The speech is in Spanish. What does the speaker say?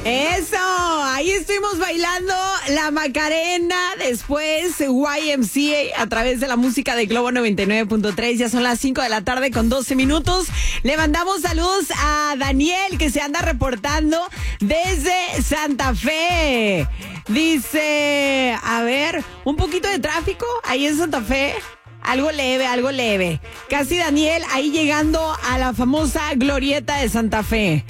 Eso, ahí estuvimos bailando la Macarena, después YMCA a través de la música de Globo 99.3. Ya son las 5 de la tarde con 12 minutos. Le mandamos saludos a Daniel, que se anda reportando desde Santa Fe. Dice, a ver, un poquito de tráfico ahí en Santa Fe. Algo leve, algo leve. Casi Daniel ahí llegando a la famosa glorieta de Santa Fe.